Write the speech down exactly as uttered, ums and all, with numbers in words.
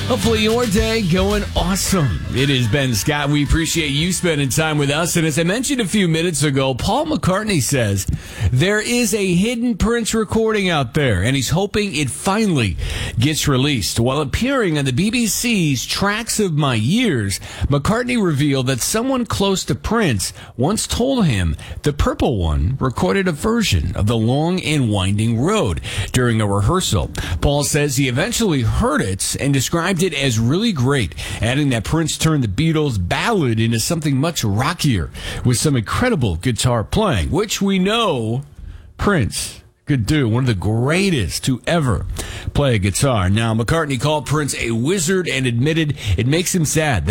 Hopefully your day going awesome. It is Ben Scott. We appreciate you spending time with us. And as I mentioned a few minutes ago, Paul McCartney says there is a hidden Prince recording out there, and he's hoping it finally gets released. While appearing on the B B C's Tracks of My Years, McCartney revealed that someone close to Prince once told him the Purple One recorded a version of The Long and Winding Road during a rehearsal. Paul says he eventually heard it and described it as really great, adding that Prince turned the Beatles' ballad into something much rockier with some incredible guitar playing, which we know Prince could do. One of the greatest to ever play a guitar. Now, McCartney called Prince a wizard and admitted it makes him sad